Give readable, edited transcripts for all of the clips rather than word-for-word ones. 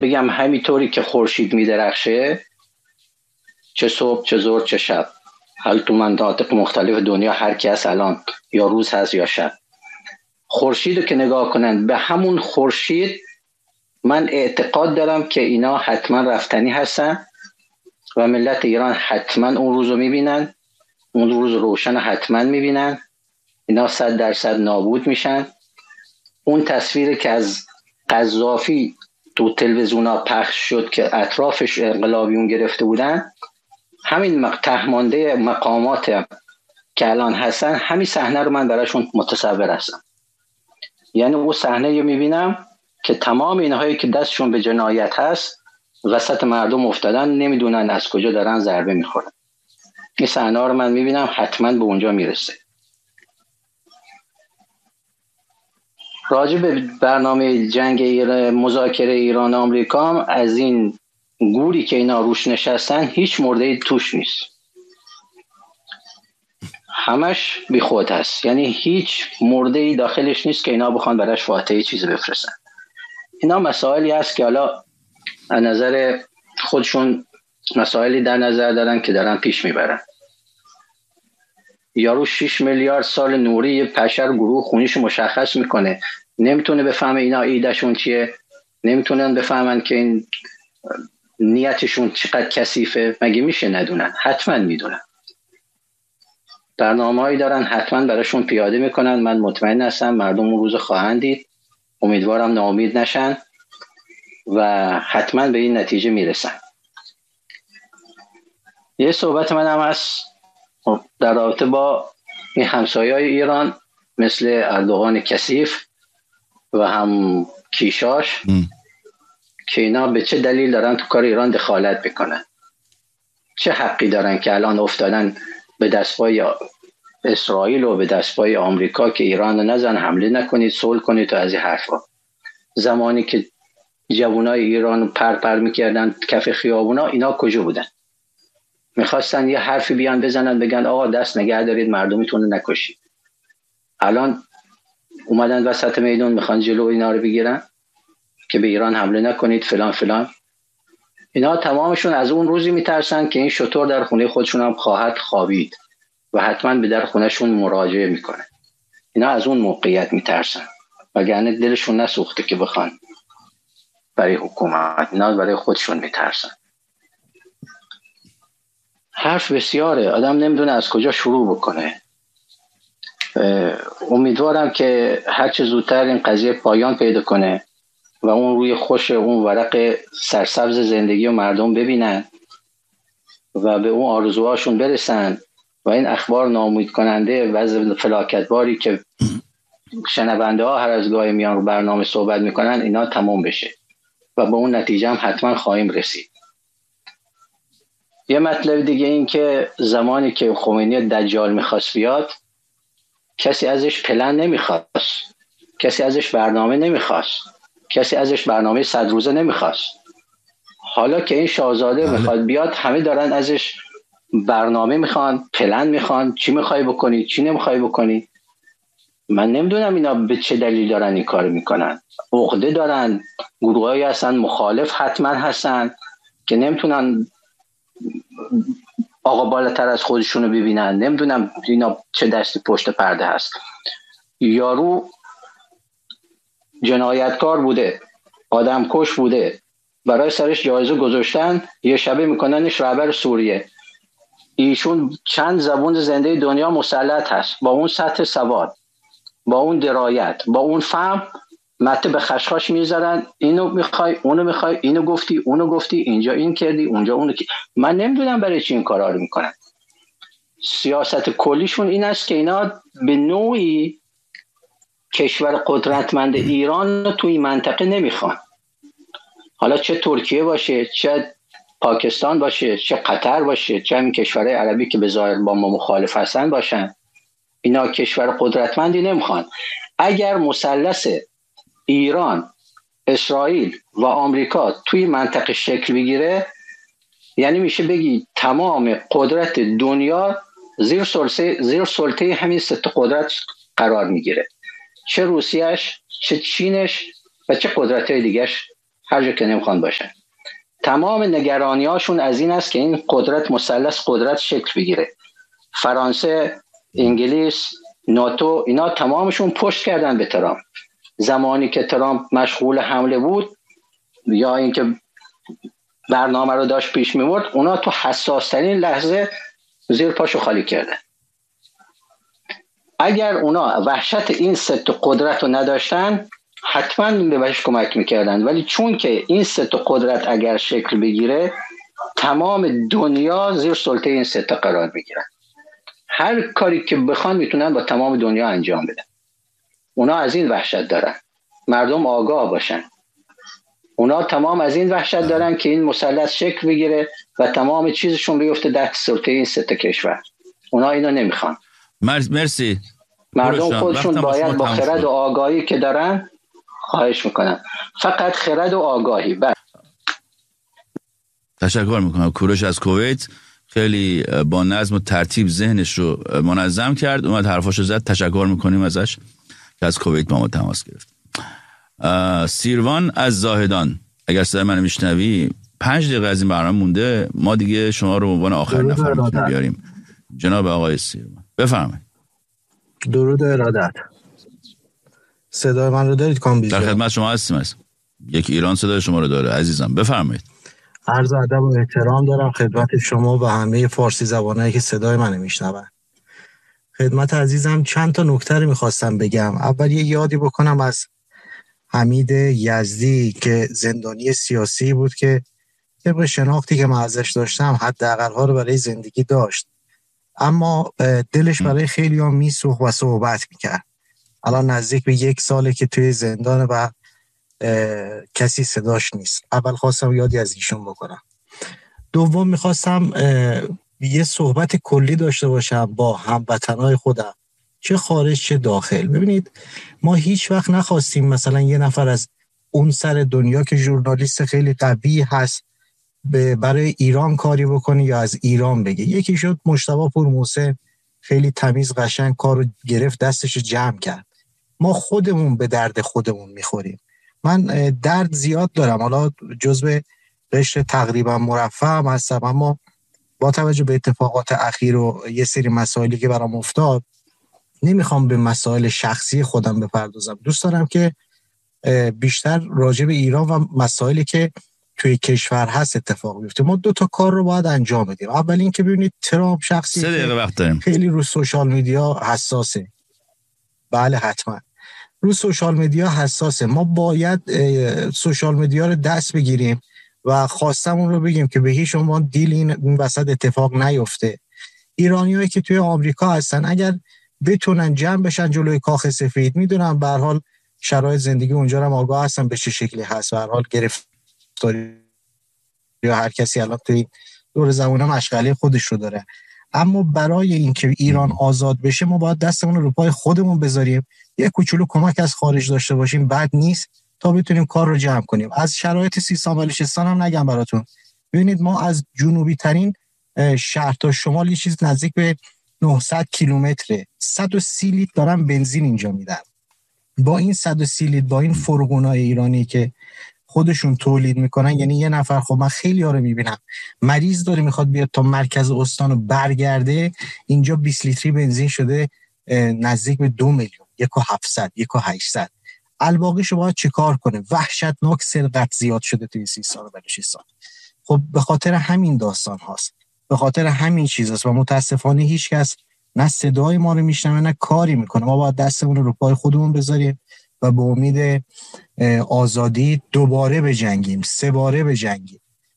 بگم همینطوری که خورشید میدرخشه، چه صبح چه ظهر چه شب، حالا تو مناطق مختلف دنیا هر کی هست الان، یا روز هست یا شب، خورشید رو که نگاه کنن، به همون خورشید من اعتقاد دارم که اینا حتما رفتنی هستن و ملت ایران حتما اون روز رو میبینن، اون روز روشن حتما میبینن، اینا 100% نابود میشن. اون تصویری که از قذافی تو تلویزیونا پخش شد که اطرافش انقلابیون گرفته بودن، همین تهمانده مقامات که الان هستن، همین صحنه رو من براشون متصور هستم. یعنی اون صحنه رو میبینم که تمام اینهایی که دستشون به جنایت هست وسط مردم افتادن، نمیدونن از کجا دارن ضربه میخورن. این صحنه رو من میبینم، حتما به اونجا میرسه. راجع به برنامه جنگ مذاکره ایران و آمریکا هم، از این گوری که اینا روش نشستن هیچ مرده‌ای توش نیست، همش بی خود هست. یعنی هیچ مرده‌ای داخلش نیست که اینا بخوان براش فاتحه چیزی بفرستن. اینا مسائلی هست که حالا از نظر خودشون مسائلی در نظر دارن که دارن پیش میبرن. یارو 6 میلیارد سال نوری پشر گروه خونیش مشخص میکنه، نمیتونه بفهمه اینا ایدهشون چیه، نمیتونن بفهمن که این نیتشون چقدر کثیفه. مگه میشه ندونن؟ حتما میدونن. برنامه‌ای دارن، حتما براشون پیاده میکنن. من مطمئن هستم مردم اون روز خواهند دید. امیدوارم ناامید نشن و حتما به این نتیجه میرسن. یه صحبت من هم هست در رابطه با این همسایه‌های ایران مثل اردوغان کثیف و هم کیشاش که اینا به چه دلیل دارن تو کار ایران دخالت بکنن، چه حقی دارن که الان افتادن به دستپای اسرائیل و به دستپای آمریکا که ایران رو نزن، حمله نکنید، صلح کنید و از این حرفا. زمانی که جوانای ایران پر میکردن کف خیابونا، اینا کجا بودن؟ میخواستن یه حرفی بیان بزنن بگن آقا دست نگه دارید، مردمتون رو نکشید. الان اومدن وسط میدون میخوان جلو اینا رو بگیرن که به ایران حمله نکنید فلان فلان. اینا تمامشون از اون روزی میترسن که این شطور در خونه خودشون هم خواهد خوابید و حتما به در خونهشون مراجعه میکنه. اینا از اون موقعیت میترسن، وگرنه دلشون نسوخته که بخوان برای حکومت. اینا برای خودشون میترسن. حرف بسیاره، آدم نمیدونه از کجا شروع بکنه. امیدوارم که هرچه زودتر این قضیه پایان پیدا کنه و اون روی خوش اون ورق سرسبز زندگی و مردم ببینن و به اون آرزوهاشون برسن و این اخبار ناامید کننده و فلاکتباری که شنونده ها هر از گاهی میان رو برنامه صحبت میکنن اینا تمام بشه و به اون نتیجه هم حتما خواهیم رسید. یه مطلب دیگه این که زمانی که خمینی دجال میخواست بیاد، کسی ازش پلن نمیخواست، کسی ازش برنامه نمیخواست، کسی ازش برنامه 100 روزه نمیخواست. حالا که این شاهزاده میخواد بیاد، همه دارن ازش برنامه میخوان، پلن میخوان، چی میخوای بکنی چی نمیخوای بکنی. من نمیدونم اینا به چه دلیل دارن این کار میکنن. عقده دارن، گروهایی هستن مخالف حتما هستن که نمیتونن آقا بالاتر از خودشونو ببینن. نمیدونم اینا چه دستی پشت پرده هست. یارو جنایتکار بوده، آدم کش بوده، برای سرش جایزه گذاشتن، یه شبه میکننش رهبر سوریه. ایشون چند زبون زنده دنیا مسلط هست، با اون سطح سواد، با اون درایت، با اون فهم، مته به خشخاش میذارن. اینو میخوای، اونو میخوای، اینو گفتی، اونو گفتی، اینجا این کردی، اونجا اونو کردی. من نمیدونم برای چی این کارا رو میکنن. سیاست کلیشون این است که اینا به نوعی کشور قدرتمند ایران رو توی منطقه نمیخوان. حالا چه ترکیه باشه، چه پاکستان باشه، چه قطر باشه، چه همین کشورهای عربی که به ظاهر با ما مخالف هستن باشن، اینا کشور قدرتمندی نمیخوان. اگر مثلث ایران، اسرائیل و آمریکا توی منطقه شکل بگیره، یعنی میشه بگی تمام قدرت دنیا زیر سلطه همین سه قدرت قرار میگیره، چه روسیهش، چه چینش و چه قدرت‌های دیگه‌اش هر جا که نمیخوان باشن. تمام نگرانیاشون از این است که این قدرت مثلث قدرت شکل بگیره. فرانسه، انگلیس، ناتو، اینا تمامشون پشت کردن به ترامپ. زمانی که ترامپ مشغول حمله بود یا اینکه برنامه رو داشت پیش می‌برد، اونا تو حساس ترین لحظه زیر پاشو خالی کردن. اگر اونا وحشت این ست قدرت رو نداشتن حتما به بهش کمک میکردن، ولی چون که این ست قدرت اگر شکل بگیره تمام دنیا زیر سلطه این ست قرار میگیرن. هر کاری که بخوان میتونن با تمام دنیا انجام بدن. اونا از این وحشت دارن، مردم آگاه باشن. اونا تمام از این وحشت دارن که این مثلث شکل بگیره و تمام چیزشون بیفته تحت سلطه این ست کشور. اونا اینو نمیخوان. مرسی. مردم خودشون باید با خرد و آگاهی که دارن، خواهش میکنم فقط خرد و آگاهی. تشکر میکنم. کوروش از کویت خیلی با نظم و ترتیب ذهنش رو منظم کرد، اومد حرفاشو زد. تشکر میکنیم ازش که از کویت با ما تماس گرفت. سیروان از زاهدان، اگر صدای منو میشنوی 5 دقیقه از این برنامه مونده، ما دیگه شما رو به عنوان آخرین نفر میتونیم بیاریم. جناب آقای سیروان بفرمایید. درود ارادت. صدای من رو دارید کامبیز؟ در خدمت شما هستیم. یک ایران صدای شما رو داره عزیزم، بفرمایید. عرض ادب و احترام دارم خدمت شما و همه فارسی زبانایی که صدای منو میشنون. خدمت عزیزم چند تا نکته رو میخواستم بگم. اول یه یادی بکنم از حمید یزدی که زندانی سیاسی بود که طبق شناختی که من ازش داشتم حداقل‌ها رو برای زندگی داشت، اما دلش برای خیلی‌ها میسوخت و صحبت میکرد. الان نزدیک به 1 ساله که توی زندان و کسی صداش نیست. اول خواستم یادی از ایشون بکنم. دوم میخواستم یه صحبت کلی داشته باشم با هموطنای خودم، چه خارج چه داخل. ببینید ما هیچ وقت نخواستیم مثلا یه نفر از اون سر دنیا که ژورنالیست خیلی قوی هست برای ایران کاری بکنه یا از ایران بگه. یکی شد مجتبی پورمحسن، خیلی تمیز قشنگ کارو گرفت، دستش جمع کرد. ما خودمون به درد خودمون میخوریم. من درد زیاد دارم، حالا جزو قشر تقریبا مرفه هم هستم، اما با توجه به اتفاقات اخیر و یه سری مسائلی که برام افتاد نمیخوام به مسائل شخصی خودم بپردازم. دوست دارم که بیشتر راجع به ایران و مسائلی که توی کشور هست اتفاق بیفته. ما 2 تا کار رو باید انجام بدیم. اول این که ببینید ترامپ شخصی 3 دقیقه وقت داریم، خیلی رو سوشال میدیا حساسه. بله حتما رو سوشال میدیا حساسه. ما باید سوشال میدیا رو دست بگیریم و خواستمون رو بگیم که به هیچ عنوان دیل این وسط اتفاق نیفته. ایرانیایی که توی آمریکا هستن اگر بتونن جمع بشن جلوی کاخ سفید، میدونم به هر حال شرایط زندگی اونجا هم آگاه هستن به چه شکلی هست، به هر حال گرفتاری یا هر کسی الان توی دور زمانه مشغله خودش رو داره، اما برای اینکه ایران آزاد بشه ما باید دستمون رو پای خودمون بذاریم، یه کوچولو کمک از خارج داشته باشیم بد نیست تا بتونیم کار رو جمع کنیم. از شرایط سیستان بلوچستان هم نگم براتون. ببینید ما از جنوبی ترین شهر تا شمال یه چیز نزدیک به 900 کیلومتره، 130 لیتر دارن بنزین اینجا میدن. با این 130 لیتر با این فرغونای ایرانی که خودشون تولید میکنن، یعنی یه نفر، خب من خیلی ها رو میبینم مریض داره میخواد بیاد تا مرکز استان و برگرده، اینجا 20 لیتری بنزین شده نزدیک به 2 میلیون، 1,700 1,800. الباقیشو باید چه کار کنه؟ وحشتناک سرقت زیاد شده توی سیستان و بلوچستان. خب به خاطر همین داستان هاست، به خاطر همین چیز هست و متاسفانه هیچ کس نه صدای ما رو میشنوه نه کاری میکنه. ما باید دستمون رو پای خودمون بذاریم و به امید آزادی دوباره بجنگیم، 3 باره بجنگیم.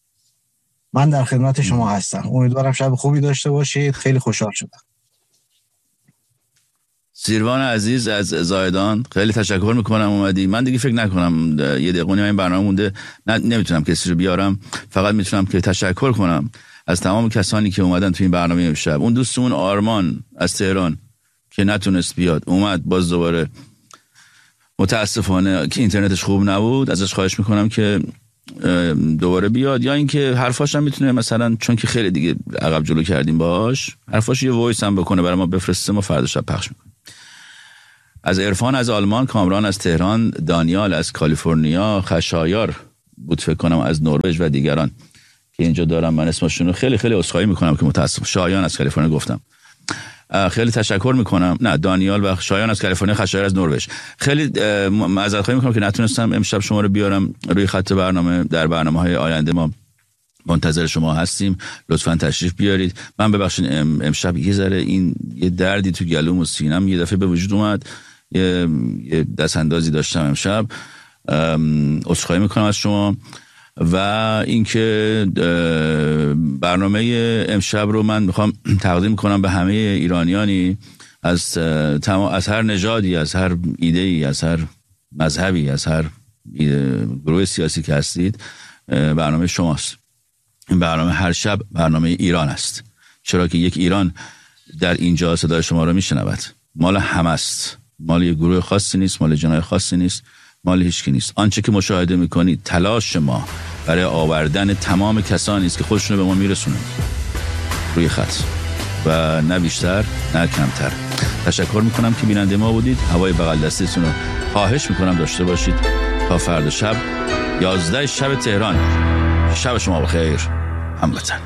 من در خدمت شما هستم. امیدوارم شب خوبی داشته باشید. خیلی خوشحال شدم. سیروان عزیز از زاهدان خیلی تشکر میکنم اومدی. من دیگه فکر نکنم 1 دقیقه این برنامه مونده، نمیتونم کسی رو بیارم، فقط میتونم که تشکر کنم از تمام کسانی که اومدن تو این برنامه امشب. اون دوستمون آرمان از تهران که نتونست بیاد اومد، باز دوباره متاسفانه که اینترنتش خوب نبود، ازش خواهش میکنم که دوباره بیاد، یا اینکه حرفاش هم میتونه مثلا چون که خیلی دیگه عقب جلو کردیم باهاش، حرفاش یه وایس هم بکنه برای ما بفرسته، ما فردا شب پخش میکنیم. از عرفان از آلمان، کامران از تهران، دانیال از کالیفرنیا، خشایار بود فکر کنم از نروژ و دیگران که اینجا دارم من اسمشون رو خیلی خیلی عذرخواهی میکنم که متاسفم. شایان از کالیفرنیا گفتم، خیلی تشکر میکنم. نه دانیال و شایان از کالیفرنیا، خشایار از نروژ. خیلی معذرت خواهی میکنم که نتونستم امشب شما رو بیارم روی خط برنامه. در برنامه‌های آینده ما منتظر شما هستیم، لطفاً تشریف بیارید. من ببخشید امشب یه ذره یه دردی تو گلوم و سینم یه دفعه به وجود اومد، یه دست اندازی داشتم امشب، عذرخواهی میکنم از شما. و اینکه برنامه امشب رو من میخوام تقدیم کنم به همه ایرانیانی از هر نژادی، از هر ایده‌ای، از هر مذهبی، از هر گروه سیاسی که هستید. برنامه شماست. این برنامه هر شب برنامه ایران است، چرا که یک ایران در اینجا صدای شما رو میشنود. مال همه است، مال یک گروه خاصی نیست، مال جناح خاصی نیست، مال هیچکی نیست. آنچه که مشاهده میکنید تلاش ما برای آوردن تمام کسانی است که خودشون رو به ما میرسونند روی خط و نه بیشتر نه کمتر. تشکر میکنم که بیننده ما بودید. هوای بغل دستیتون رو خواهش میکنم داشته باشید. تا فردا شب 11 شب تهران. شب شما بخیر هموطن.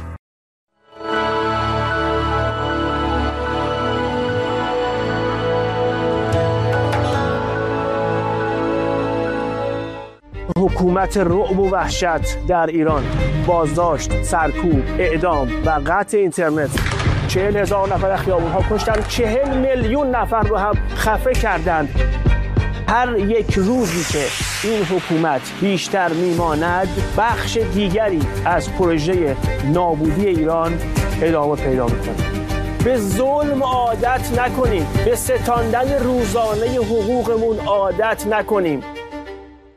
حکومت رعب و وحشت در ایران، بازداشت، سرکوب، اعدام و قطع اینترنت. 40,000 نفر خیابون‌ها کشتن، 40 میلیون نفر رو هم خفه کردند. هر یک روزی که این حکومت بیشتر میماند، بخش دیگری از پروژه نابودی ایران ادامه پیدا میکنه. به ظلم عادت نکنیم، به ستاندن روزانه حقوقمون عادت نکنیم.